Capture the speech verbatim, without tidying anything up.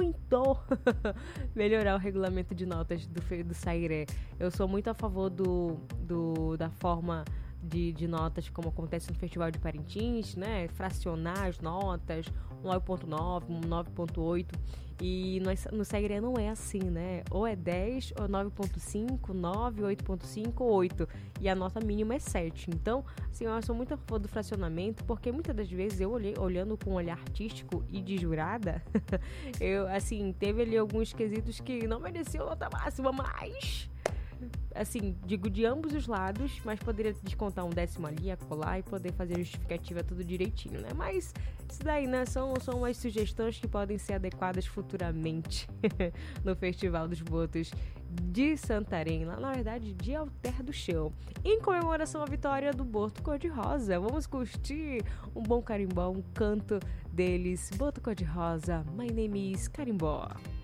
muito melhorar o regulamento de notas do, do Sairé. Eu sou muito a favor do, do, da forma de, de notas como acontece no Festival de Parintins, né? Fracionar as notas, um nove ponto nove, um nove ponto oito. E no, no Sairé não é assim, né? Ou é dez, ou nove ponto cinco, nove, oito ponto cinco, oito. E a nota mínima é sete. Então, assim, eu sou muito a favor do fracionamento, porque muitas das vezes eu olhei, olhando com um olhar artístico e de jurada, eu, assim, teve ali alguns quesitos que não mereciam nota máxima, mas... assim, digo de ambos os lados, mas poderia descontar um décimo ali, acolá e poder fazer a justificativa tudo direitinho, né? Mas isso daí, né, são, são umas sugestões que podem ser adequadas futuramente no Festival dos Botos de Santarém, lá na verdade de Alter do Chão, em comemoração à vitória do Boto Cor-de-Rosa. Vamos curtir um bom carimbó, um canto deles. Boto Cor-de-Rosa, my name is Carimbó.